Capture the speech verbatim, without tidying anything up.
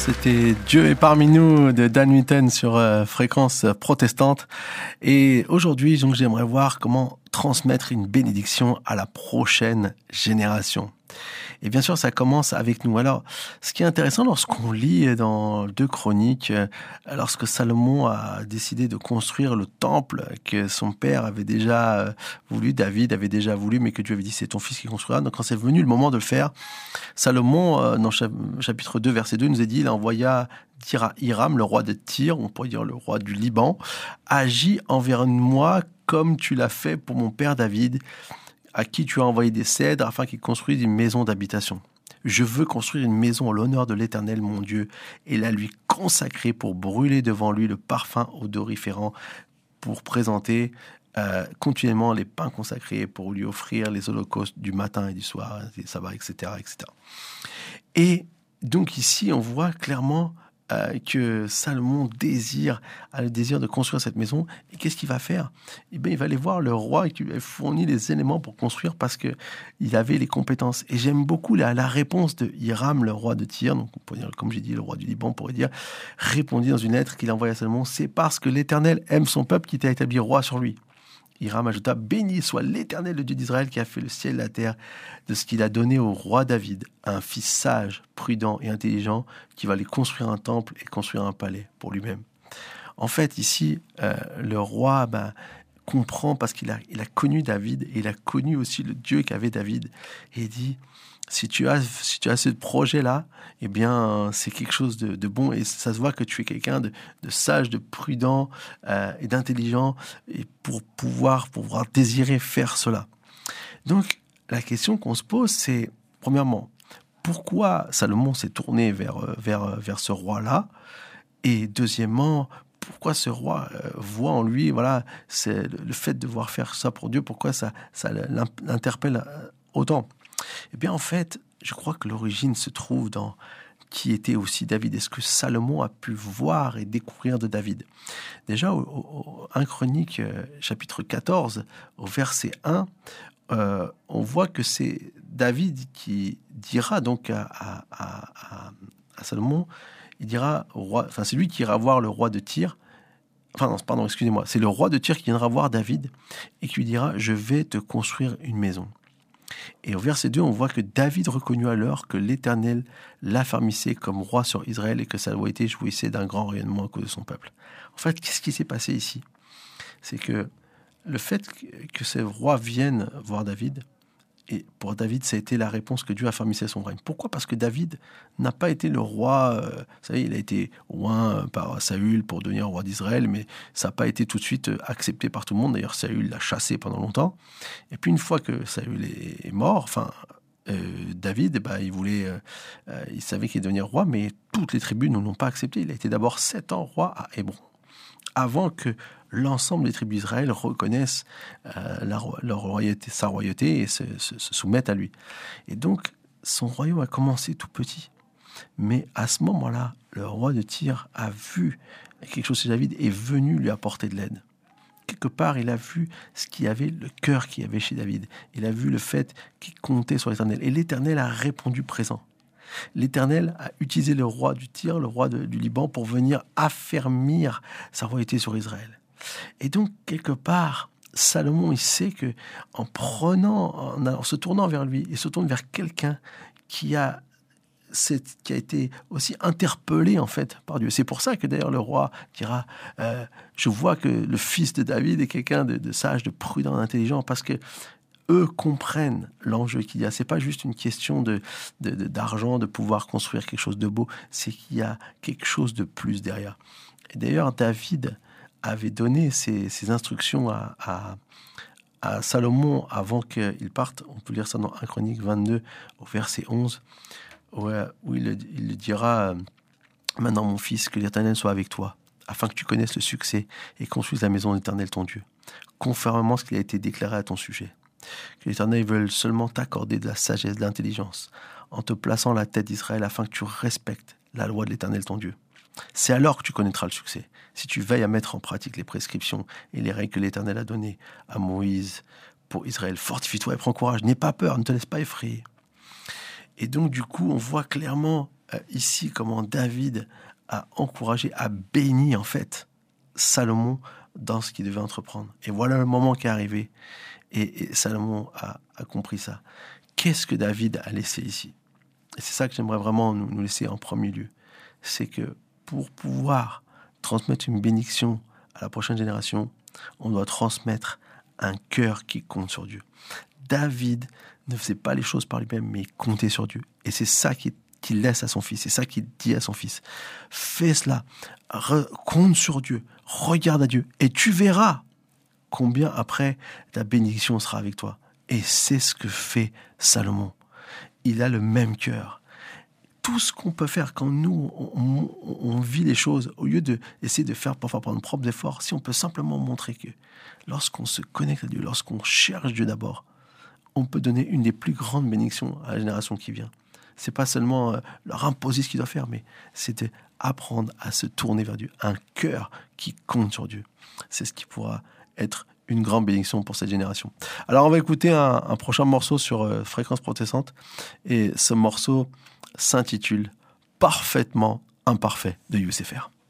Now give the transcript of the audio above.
C'était Dieu est parmi nous de Dan Mitten sur euh, Fréquence Protestante. Et aujourd'hui, donc, j'aimerais voir comment transmettre une bénédiction à la prochaine génération. Et bien sûr, ça commence avec nous. Alors, ce qui est intéressant lorsqu'on lit dans deux Chroniques, lorsque Salomon a décidé de construire le temple que son père avait déjà voulu, David avait déjà voulu, mais que Dieu avait dit c'est ton fils qui construira. Donc quand c'est venu le moment de le faire, Salomon, dans chapitre deux, verset deux, nous a dit, il envoya dire à Hiram, le roi de Tyr, on pourrait dire le roi du Liban, agis envers moi comme tu l'as fait pour mon père David, à qui tu as envoyé des cèdres afin qu'il construise une maison d'habitation. Je veux construire une maison en l'honneur de l'Éternel, mon Dieu, et la lui consacrer pour brûler devant lui le parfum odoriférant, pour présenter euh, continuellement les pains consacrés, pour lui offrir les holocaustes du matin et du soir, des sabbats, et cetera, et cetera. Et donc ici, on voit clairement Euh, que Salomon désire, a le désir de construire cette maison. Et qu'est-ce qu'il va faire ? Eh bien, il va aller voir le roi qui lui a fourni les éléments pour construire parce qu'il avait les compétences. Et j'aime beaucoup la, la réponse de Hiram, le roi de Tyr, donc on pourrait dire, comme j'ai dit, le roi du Liban, on pourrait dire, répondit dans une lettre qu'il a envoyée à Salomon, c'est parce que l'Éternel aime son peuple qui t'a établi roi sur lui. Hiram ajouta, béni soit l'Éternel, le Dieu d'Israël, qui a fait le ciel et la terre, de ce qu'il a donné au roi David, un fils sage, prudent et intelligent, qui va aller construire un temple et construire un palais pour lui-même. En fait, ici, euh, le roi ben, comprend parce qu'il a, il a connu David et il a connu aussi le Dieu qu'avait David. Et il dit, si tu as, si tu as ce projet-là, eh bien, c'est quelque chose de, de bon. Et ça se voit que tu es quelqu'un de, de sage, de prudent euh, et d'intelligent et pour pouvoir, pouvoir désirer faire cela. Donc, la question qu'on se pose, c'est, premièrement, pourquoi Salomon s'est tourné vers, vers, vers ce roi-là ? Et deuxièmement, pourquoi ce roi euh, voit en lui, voilà, c'est le, le fait de devoir faire ça pour Dieu, pourquoi ça, ça l'interpelle autant ? Eh bien, en fait, je crois que l'origine se trouve dans qui était aussi David. Est-ce que Salomon a pu voir et découvrir de David ? Déjà, au, au, au un Chronique, euh, chapitre quatorze, au verset un, euh, on voit que c'est David qui dira donc à, à, à, à Salomon, il dira au roi, enfin c'est lui qui ira voir le roi de Tyr, enfin non, pardon, excusez-moi, c'est le roi de Tyr qui viendra voir David et qui lui dira, je vais te construire une maison. Et au verset deux, on voit que David reconnut alors que l'Éternel l'affermissait comme roi sur Israël et que sa loyauté jouissait d'un grand rayonnement à cause de son peuple. En fait, qu'est-ce qui s'est passé ici ? C'est que le fait que ce roi vienne voir David, et pour David, ça a été la réponse que Dieu affermissait son règne. Pourquoi ? Parce que David n'a pas été le roi, euh, vous savez, il a été oint par Saül pour devenir roi d'Israël, mais ça n'a pas été tout de suite accepté par tout le monde. D'ailleurs, Saül l'a chassé pendant longtemps. Et puis une fois que Saül est, est mort, enfin, euh, David, bah, il voulait, euh, il savait qu'il allait devenir roi, mais toutes les tribus ne l'ont pas accepté. Il a été d'abord sept ans roi à Hébron, avant que l'ensemble des tribus d'Israël reconnaissent euh, la, leur royauté, sa royauté et se, se, se soumettent à lui. Et donc, son royaume a commencé tout petit. Mais à ce moment-là, le roi de Tyr a vu quelque chose chez David et est venu lui apporter de l'aide. Quelque part, il a vu ce qu'il y avait, le cœur qu'il y avait chez David. Il a vu le fait qu'il comptait sur l'Éternel. Et l'Éternel a répondu présent. L'Éternel a utilisé le roi du Tyr, le roi de, du Liban, pour venir affermir sa royauté sur Israël. Et donc, quelque part, Salomon, il sait que en prenant, en, en se tournant vers lui, il se tourne vers quelqu'un qui a, cette, qui a été aussi interpellé en fait par Dieu. C'est pour ça que d'ailleurs le roi dira, euh, je vois que le fils de David est quelqu'un de, de sage, de prudent, d'intelligent, parce que eux comprennent l'enjeu qu'il y a. C'est pas juste une question de, de, de, d'argent, de pouvoir construire quelque chose de beau. C'est qu'il y a quelque chose de plus derrière. Et d'ailleurs, David avait donné ses, ses instructions à, à, à Salomon avant qu'il parte. On peut lire ça dans un Chronique vingt-deux, au verset onze, où, où il, il le dira « Maintenant, mon fils, que l'Éternel soit avec toi, afin que tu connaisses le succès et construises la maison de l'Éternel ton Dieu, conformément à ce qui a été déclaré à ton sujet. Que l'Éternel veuille seulement t'accorder de la sagesse, de l'intelligence, en te plaçant à la tête d'Israël afin que tu respectes la loi de l'Éternel ton Dieu. C'est alors que tu connaîtras le succès, si tu veilles à mettre en pratique les prescriptions et les règles que l'Éternel a données à Moïse pour Israël. Fortifie-toi et prends courage, n'aie pas peur, ne te laisse pas effrayer. » Et donc, du coup, on voit clairement euh, ici comment David a encouragé, a béni en fait Salomon dans ce qu'il devait entreprendre. Et voilà le moment qui est arrivé. Et, et Salomon a, a compris ça. Qu'est-ce que David a laissé ici? Et c'est ça que j'aimerais vraiment nous, nous laisser en premier lieu. C'est que pour pouvoir transmettre une bénédiction à la prochaine génération, on doit transmettre un cœur qui compte sur Dieu. David ne faisait pas les choses par lui-même, mais il comptait sur Dieu. Et c'est ça qu'il, qu'il laisse à son fils. C'est ça qu'il dit à son fils. Fais cela. Re, compte sur Dieu. Regarde à Dieu. Et tu verras combien après ta bénédiction sera avec toi. Et c'est ce que fait Salomon. Il a le même cœur. Tout ce qu'on peut faire quand nous, on, on, on vit les choses, au lieu d'essayer de faire parfois par nos propres efforts, si on peut simplement montrer que lorsqu'on se connecte à Dieu, lorsqu'on cherche Dieu d'abord, on peut donner une des plus grandes bénédictions à la génération qui vient. C'est pas seulement euh, leur imposer ce qu'ils doivent faire, mais c'est d'apprendre à se tourner vers Dieu. Un cœur qui compte sur Dieu. C'est ce qui pourra être une grande bénédiction pour cette génération. Alors on va écouter un, un prochain morceau sur euh, Fréquence Protestante. Et ce morceau s'intitule « Parfaitement imparfait » de Youssef R.